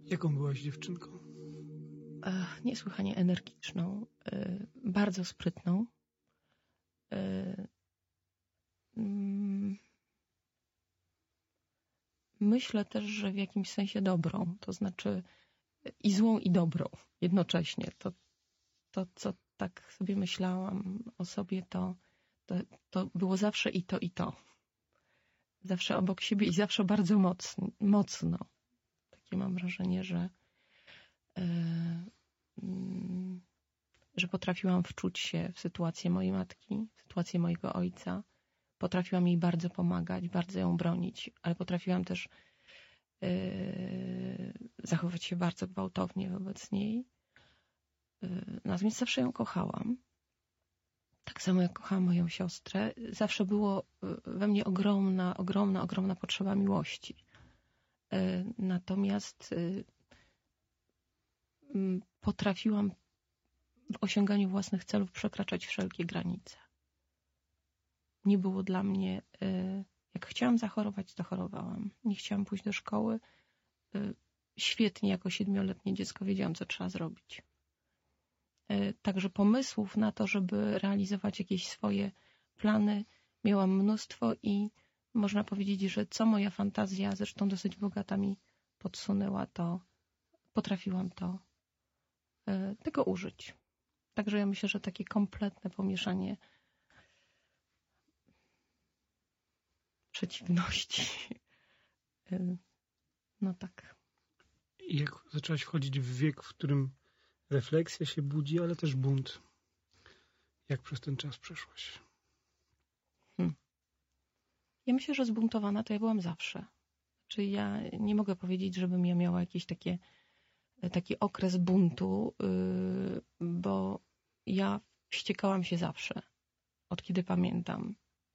Jaką byłaś dziewczynką? Niesłychanie energiczną, bardzo sprytną. Myślę też, że w jakimś sensie dobrą, to znaczy i złą, i dobrą jednocześnie. To co tak sobie myślałam o sobie, to było zawsze i to, i to. Zawsze obok siebie i zawsze bardzo mocno. Takie mam wrażenie, że potrafiłam wczuć się w sytuację mojej matki, w sytuację mojego ojca. Potrafiłam jej bardzo pomagać, bardzo ją bronić, ale potrafiłam też zachowywać się bardzo gwałtownie wobec niej. Natomiast zawsze ją kochałam. Tak samo jak kochałam moją siostrę. Zawsze było we mnie ogromna potrzeba miłości. Natomiast potrafiłam w osiąganiu własnych celów przekraczać wszelkie granice. Nie było dla mnie, jak chciałam zachorować, to chorowałam. Nie chciałam pójść do szkoły. Świetnie jako 7-letnie dziecko wiedziałam, co trzeba zrobić. Także pomysłów na to, żeby realizować jakieś swoje plany, miałam mnóstwo i można powiedzieć, że co moja fantazja, zresztą dosyć bogata, mi podsunęła, to potrafiłam tego użyć. Także ja myślę, że takie kompletne pomieszanie przeciwności. No tak. I jak zaczęłaś wchodzić w wiek, w którym refleksja się budzi, ale też bunt. Jak przez ten czas przeszłaś? Ja myślę, że zbuntowana to ja byłam zawsze. Czyli ja nie mogę powiedzieć, żebym ja miała jakiś taki okres buntu, bo ja wściekałam się zawsze. Od kiedy pamiętam.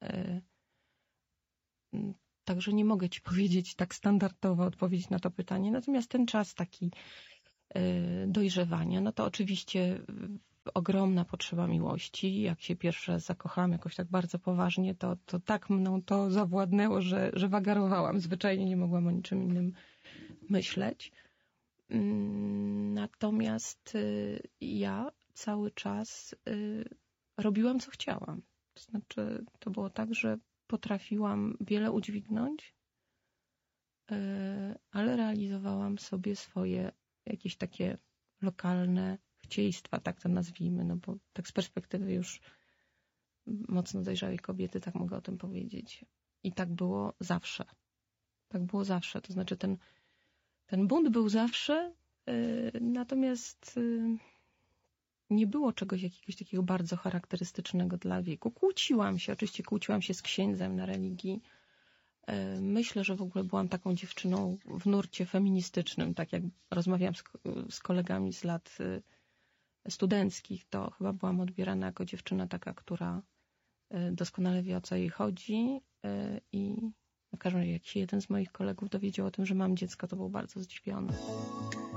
Także nie mogę ci powiedzieć tak standardowo odpowiedzieć na to pytanie. Natomiast ten czas taki dojrzewania, no to oczywiście ogromna potrzeba miłości. Jak się pierwszy raz zakochałam jakoś tak bardzo poważnie, to tak mną to zawładnęło, że wagarowałam. Zwyczajnie nie mogłam o niczym innym myśleć. Natomiast ja cały czas robiłam, co chciałam. To znaczy, to było tak, że potrafiłam wiele udźwignąć, ale realizowałam sobie swoje jakieś takie lokalne chcieństwa, tak to nazwijmy, no bo tak z perspektywy już mocno dojrzałej kobiety, tak mogę o tym powiedzieć. I tak było zawsze. Tak było zawsze. To znaczy ten bunt był zawsze, natomiast nie było czegoś jakiegoś takiego bardzo charakterystycznego dla wieku. Oczywiście kłóciłam się z księdzem na religii. Myślę, że w ogóle byłam taką dziewczyną w nurcie feministycznym. Tak jak rozmawiałam z kolegami z lat studenckich, to chyba byłam odbierana jako dziewczyna taka, która doskonale wie, o co jej chodzi. I w każdym razie, jak się jeden z moich kolegów dowiedział o tym, że mam dziecko, to był bardzo zdziwiony.